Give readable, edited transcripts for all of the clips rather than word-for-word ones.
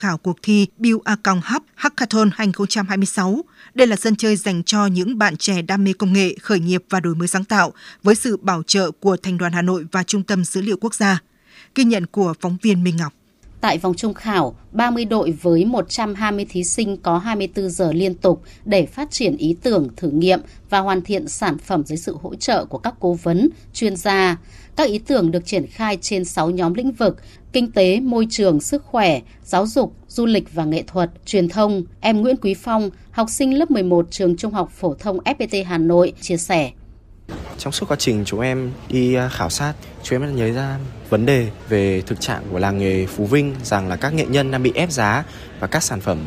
khảo cuộc thi Build Account Hub Hackathon 2026. Đây là sân chơi dành cho những bạn trẻ đam mê công nghệ, khởi nghiệp và đổi mới sáng tạo với sự bảo trợ của Thành đoàn Hà Nội và Trung tâm Dữ liệu Quốc gia. Ghi nhận của phóng viên Minh Ngọc. Tại vòng chung khảo, 30 đội với 120 thí sinh có 24 giờ liên tục để phát triển ý tưởng, thử nghiệm và hoàn thiện sản phẩm dưới sự hỗ trợ của các cố vấn, chuyên gia. Các ý tưởng được triển khai trên 6 nhóm lĩnh vực: kinh tế, môi trường, sức khỏe, giáo dục, du lịch và nghệ thuật, truyền thông. Em Nguyễn Quý Phong, học sinh lớp 11 trường Trung học phổ thông FPT Hà Nội, chia sẻ. Trong suốt quá trình chúng em đi khảo sát, chúng em đã nhớ ra vấn đề về thực trạng của làng nghề Phú Vinh, rằng là các nghệ nhân đang bị ép giá và các sản phẩm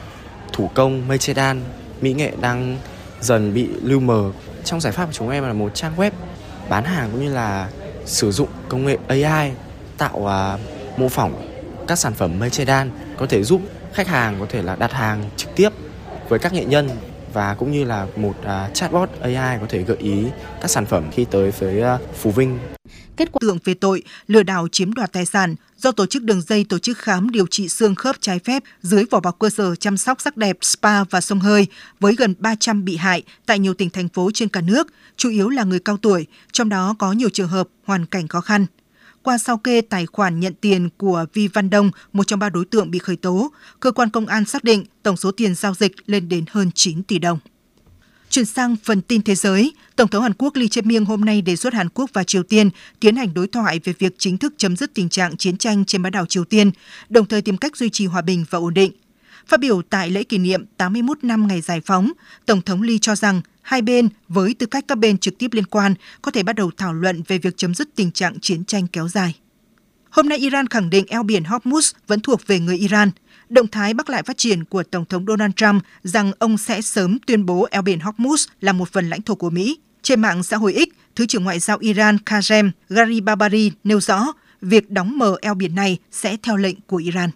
thủ công mây che đan, mỹ nghệ đang dần bị lưu mờ. Trong giải pháp của chúng em là một trang web bán hàng cũng như là sử dụng công nghệ AI tạo mô phỏng các sản phẩm mây che đan, có thể giúp khách hàng có thể là đặt hàng trực tiếp với các nghệ nhân, và cũng như là một chatbot AI có thể gợi ý các sản phẩm khi tới với Phú Vinh. Kết quả tưởng về tội lừa đảo chiếm đoạt tài sản do tổ chức đường dây tổ chức khám điều trị xương khớp trái phép dưới vỏ bọc cơ sở chăm sóc sắc đẹp spa và xông hơi với gần 300 bị hại tại nhiều tỉnh thành phố trên cả nước, chủ yếu là người cao tuổi, trong đó có nhiều trường hợp hoàn cảnh khó khăn. Qua sao kê tài khoản nhận tiền của Vi Văn Đông, một trong 3 đối tượng bị khởi tố, cơ quan công an xác định tổng số tiền giao dịch lên đến hơn 9 tỷ đồng. Chuyển sang phần tin thế giới, Tổng thống Hàn Quốc Lee Jae-myung hôm nay đề xuất Hàn Quốc và Triều Tiên tiến hành đối thoại về việc chính thức chấm dứt tình trạng chiến tranh trên bán đảo Triều Tiên, đồng thời tìm cách duy trì hòa bình và ổn định. Phát biểu tại lễ kỷ niệm 81 năm ngày giải phóng, Tổng thống Lee cho rằng hai bên, với tư cách các bên trực tiếp liên quan, có thể bắt đầu thảo luận về việc chấm dứt tình trạng chiến tranh kéo dài. Hôm nay, Iran khẳng định eo biển Hormuz vẫn thuộc về người Iran. Động thái bắc lại phát triển của Tổng thống Donald Trump rằng ông sẽ sớm tuyên bố eo biển Hormuz là một phần lãnh thổ của Mỹ. Trên mạng xã hội X, Thứ trưởng Ngoại giao Iran Kazem Garibabadi nêu rõ việc đóng mở eo biển này sẽ theo lệnh của Iran.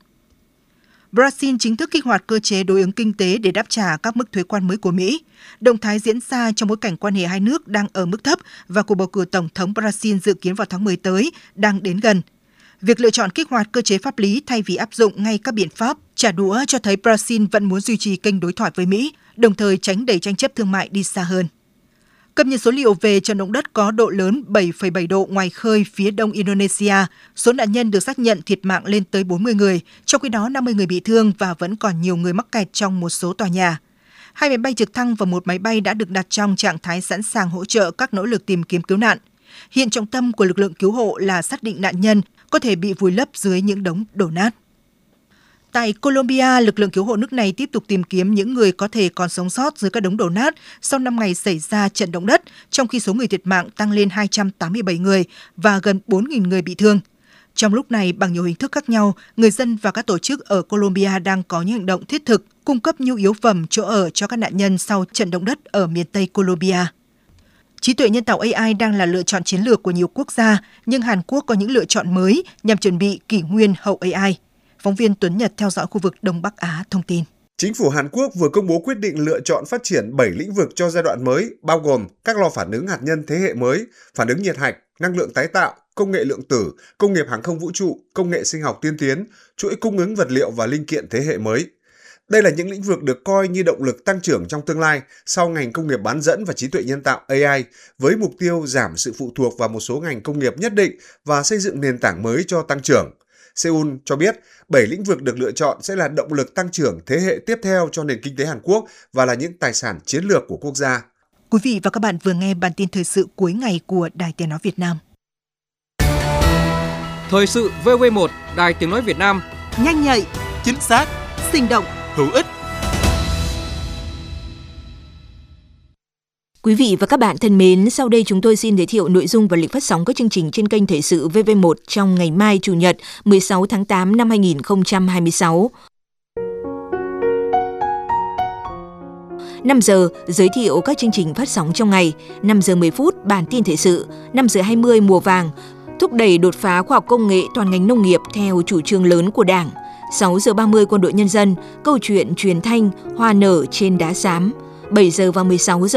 Brazil chính thức kích hoạt cơ chế đối ứng kinh tế để đáp trả các mức thuế quan mới của Mỹ. Động thái diễn ra trong bối cảnh quan hệ hai nước đang ở mức thấp và cuộc bầu cử tổng thống Brazil dự kiến vào tháng 10 tới đang đến gần. Việc lựa chọn kích hoạt cơ chế pháp lý thay vì áp dụng ngay các biện pháp trả đũa cho thấy Brazil vẫn muốn duy trì kênh đối thoại với Mỹ, đồng thời tránh đẩy tranh chấp thương mại đi xa hơn. Cập nhật số liệu về trận động đất có độ lớn 7,7 độ ngoài khơi phía đông Indonesia, số nạn nhân được xác nhận thiệt mạng lên tới 40 người, trong khi đó 50 người bị thương và vẫn còn nhiều người mắc kẹt trong một số tòa nhà. 2 máy bay trực thăng và 1 máy bay đã được đặt trong trạng thái sẵn sàng hỗ trợ các nỗ lực tìm kiếm cứu nạn. Hiện trọng tâm của lực lượng cứu hộ là xác định nạn nhân có thể bị vùi lấp dưới những đống đổ nát. Tại Colombia, lực lượng cứu hộ nước này tiếp tục tìm kiếm những người có thể còn sống sót dưới các đống đổ nát sau 5 ngày xảy ra trận động đất, trong khi số người thiệt mạng tăng lên 287 người và gần 4.000 người bị thương. Trong lúc này, bằng nhiều hình thức khác nhau, người dân và các tổ chức ở Colombia đang có những hành động thiết thực, cung cấp nhu yếu phẩm, chỗ ở cho các nạn nhân sau trận động đất ở miền Tây Colombia. Trí tuệ nhân tạo AI đang là lựa chọn chiến lược của nhiều quốc gia, nhưng Hàn Quốc có những lựa chọn mới nhằm chuẩn bị kỷ nguyên hậu AI. Phóng viên Tuấn Nhật theo dõi khu vực Đông Bắc Á thông tin. Chính phủ Hàn Quốc vừa công bố quyết định lựa chọn phát triển 7 lĩnh vực cho giai đoạn mới, bao gồm các lò phản ứng hạt nhân thế hệ mới, phản ứng nhiệt hạch, năng lượng tái tạo, công nghệ lượng tử, công nghiệp hàng không vũ trụ, công nghệ sinh học tiên tiến, chuỗi cung ứng vật liệu và linh kiện thế hệ mới. Đây là những lĩnh vực được coi như động lực tăng trưởng trong tương lai sau ngành công nghiệp bán dẫn và trí tuệ nhân tạo AI, với mục tiêu giảm sự phụ thuộc vào một số ngành công nghiệp nhất định và xây dựng nền tảng mới cho tăng trưởng. Seoul cho biết 7 lĩnh vực được lựa chọn sẽ là động lực tăng trưởng thế hệ tiếp theo cho nền kinh tế Hàn Quốc và là những tài sản chiến lược của quốc gia. Quý vị và các bạn vừa nghe bản tin thời sự cuối ngày của Đài Tiếng nói Việt Nam. Thời sự VV1 Đài Tiếng nói Việt Nam, nhanh nhạy, chính xác, sinh động, hữu ích. Quý vị và các bạn thân mến, sau đây chúng tôi xin giới thiệu nội dung và lịch phát sóng các chương trình trên kênh Thời sự VV1 trong ngày mai Chủ nhật 16 tháng 8 năm 2026. 5 giờ, giới thiệu các chương trình phát sóng trong ngày. 5 giờ 10 phút, bản tin thời sự. 5 giờ 20, mùa vàng, thúc đẩy đột phá khoa học công nghệ toàn ngành nông nghiệp theo chủ trương lớn của Đảng. 6 giờ 30, quân đội nhân dân, câu chuyện truyền thanh, hoa nở trên đá xám. 7 giờ và 16 giờ